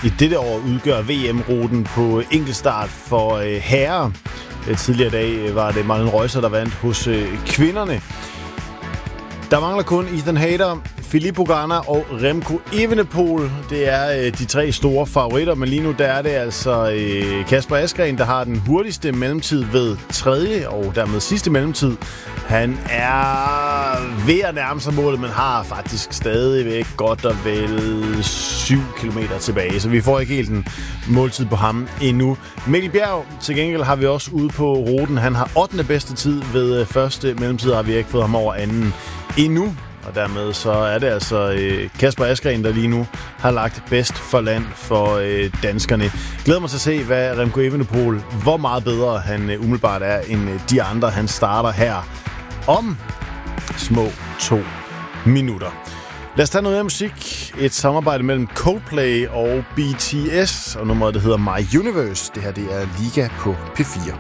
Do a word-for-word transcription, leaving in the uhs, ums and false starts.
i dette år udgør V M-ruten på enkeltstart for øh, herrer. Tidligere i dag var det Marlene Reusser, der vandt hos øh, kvinderne. Der mangler kun Ethan Hayter, Filippo Ganna og Remco Evenepoel. Det er øh, de tre store favoritter, men lige nu der er det altså øh, Kasper Asgreen, der har den hurtigste mellemtid ved tredje og dermed sidste mellemtid. Han er ved at nærme sig målet, men har faktisk stadigvæk godt og vel syv kilometer tilbage, så vi får ikke helt en måltid på ham endnu. Mikkel Bjerg til gengæld har vi også ude på ruten. Han har ottende bedste tid ved første mellemtid, har vi ikke fået ham over anden endnu. Og dermed så er det altså øh, Kasper Asgreen, der lige nu har lagt bedst for land for øh, danskerne. Glæder mig til at se, hvad Remco Evenepoel, hvor meget bedre han øh, umiddelbart er end øh, de andre. Han starter her om små to minutter. Lad os tage noget mere musik. Et samarbejde mellem Coldplay og B T S, og nummeret det hedder My Universe. Det her det er Liga på P fire.